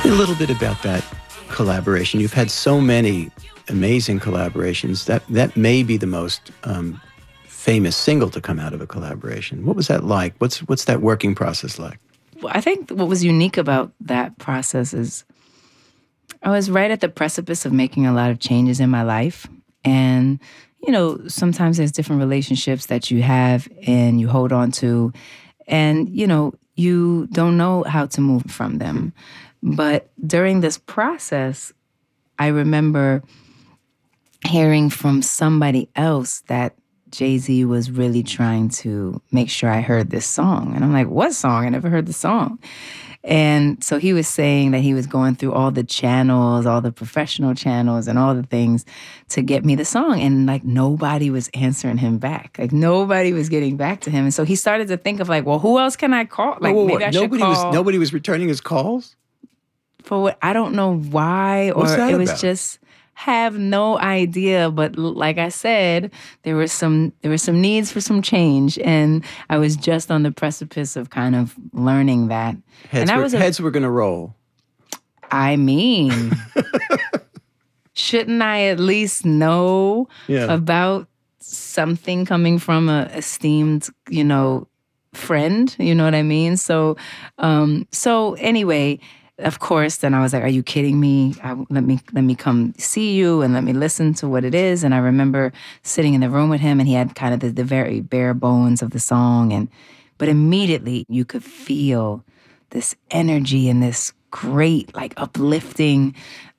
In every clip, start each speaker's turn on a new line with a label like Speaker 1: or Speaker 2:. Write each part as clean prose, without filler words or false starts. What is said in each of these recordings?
Speaker 1: Tell me a little bit about that collaboration. You've had so many amazing collaborations. That may be the most famous single to come out of a collaboration. What was that like? What's that working process like?
Speaker 2: Well, I think what was unique about that process is I was right at the precipice of making a lot of changes in my life. And, sometimes there's different relationships that you have and you hold on to. And, you don't know how to move from them. But during this process, I remember hearing from somebody else that Jay-Z was really trying to make sure I heard this song. And I'm like, what song? I never heard the song. And so he was saying that he was going through all the channels, all the professional channels and all the things to get me the song. And like nobody was answering him back. Like nobody was getting back to him. And so he started to think of like, well, who else can I call? Like maybe I should call.
Speaker 1: Nobody was returning his calls?
Speaker 2: For what? I don't know why.
Speaker 1: What's that
Speaker 2: it was
Speaker 1: about?
Speaker 2: Just have no idea. But like I said, there were some needs for some change. And I was just on the precipice of kind of learning that.
Speaker 1: Heads were going to roll.
Speaker 2: I mean, shouldn't I at least know about something coming from a esteemed, friend? You know what I mean? So anyway, of course, then I was like, are you kidding me? Let me come see you and let me listen to what it is. And I remember sitting in the room with him and he had kind of the very bare bones of the song. But immediately you could feel this energy and this great, like uplifting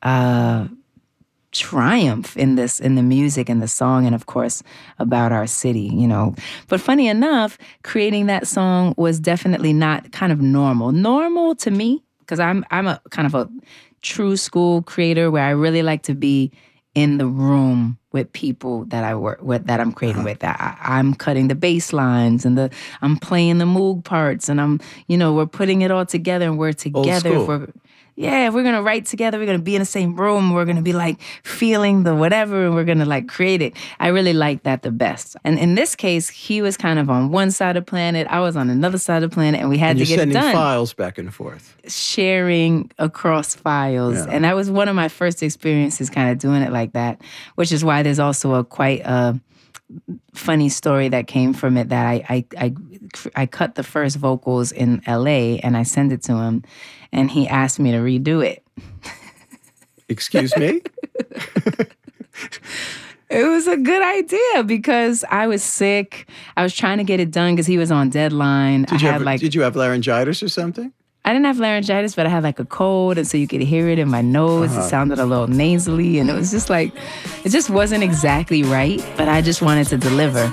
Speaker 2: triumph in the music and the song, and of course about our city, But funny enough, creating that song was definitely not kind of normal. Normal to me, because I'm a kind of a true school creator where I really like to be in the room with people that I work with, that I'm creating with. I'm cutting the bass lines and I'm playing the moog parts, and we're putting it all together, and we're together.
Speaker 1: Old school.
Speaker 2: If we're going to write together, we're going to be in the same room, we're going to be like feeling the whatever, and we're going to like create it. I really like that the best. And in this case, he was kind of on one side of the planet, I was on another side of the planet, and we had to get it done.
Speaker 1: You're sending files back and forth.
Speaker 2: Sharing across files. Yeah. And that was one of my first experiences kind of doing it like that, which is why there's also a quite funny story that came from it, that I cut the first vocals in LA and I sent it to him, and he asked me to redo it.
Speaker 1: Excuse me?
Speaker 2: It was a good idea because I was sick. I was trying to get it done because he was on deadline.
Speaker 1: Did you have laryngitis or something?
Speaker 2: I didn't have laryngitis, but I had like a cold, and so you could hear it in my nose. It sounded a little nasally, and it was just like, it just wasn't exactly right, but I just wanted to deliver.